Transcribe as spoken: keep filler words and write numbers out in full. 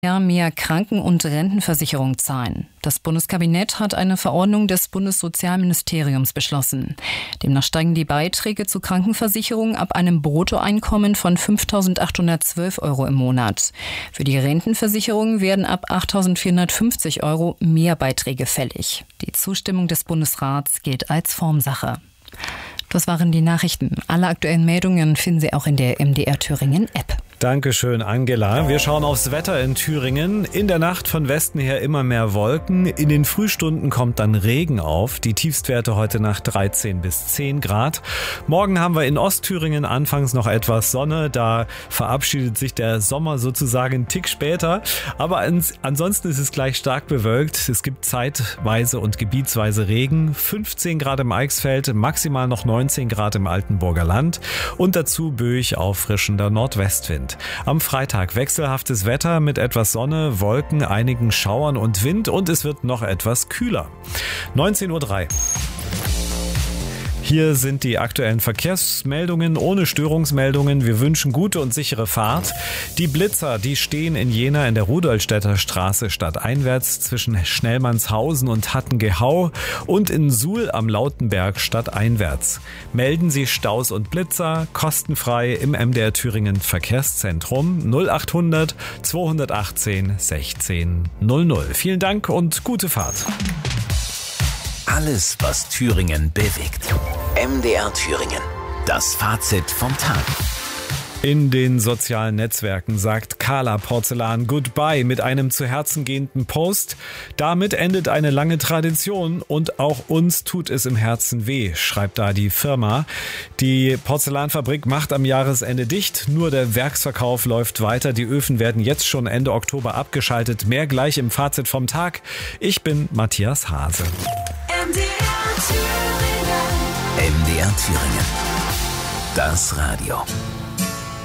mehr Kranken- und Rentenversicherung zahlen. Das Bundeskabinett hat eine Verordnung des Bundessozialministeriums beschlossen. Demnach steigen die Beiträge zur Krankenversicherung ab einem Bruttoeinkommen von fünftausendachthundertzwölf Euro im Monat. Für die Rentenversicherung werden ab achttausendvierhundertfünfzig Euro mehr Beiträge fällig. Die Zustimmung des Bundesrats gilt als Formsache. Das waren die Nachrichten. Alle aktuellen Meldungen finden Sie auch in der M D R Thüringen App. Dankeschön, Angela. Wir schauen aufs Wetter in Thüringen. In der Nacht von Westen her immer mehr Wolken. In den Frühstunden kommt dann Regen auf. Die Tiefstwerte heute Nacht dreizehn bis zehn Grad. Morgen haben wir in Ostthüringen anfangs noch etwas Sonne. Da verabschiedet sich der Sommer sozusagen einen Tick später. Aber ans- ansonsten ist es gleich stark bewölkt. Es gibt zeitweise und gebietsweise Regen. fünfzehn Grad im Eichsfeld, maximal noch neunzehn Grad im Altenburger Land. Und dazu böig auffrischender Nordwestwind. Am Freitag wechselhaftes Wetter mit etwas Sonne, Wolken, einigen Schauern und Wind und es wird noch etwas kühler. neunzehn Uhr drei. Hier sind die aktuellen Verkehrsmeldungen ohne Störungsmeldungen. Wir wünschen gute und sichere Fahrt. Die Blitzer, die stehen in Jena in der Rudolstädter Straße stadteinwärts zwischen Schnellmannshausen und Hattengehau und in Suhl am Lautenberg stadteinwärts. Melden Sie Staus und Blitzer kostenfrei im M D R Thüringen Verkehrszentrum null achthundert zweihundertachtzehn sechzehn null null. Vielen Dank und gute Fahrt. Alles, was Thüringen bewegt. M D R Thüringen. Das Fazit vom Tag. In den sozialen Netzwerken sagt Carla Porzellan Goodbye mit einem zu Herzen gehenden Post. Damit endet eine lange Tradition und auch uns tut es im Herzen weh, schreibt da die Firma. Die Porzellanfabrik macht am Jahresende dicht, nur der Werksverkauf läuft weiter. Die Öfen werden jetzt schon Ende Oktober abgeschaltet. Mehr gleich im Fazit vom Tag. Ich bin Matthias Hase. M D R Thüringen. M D R Thüringen. Das Radio.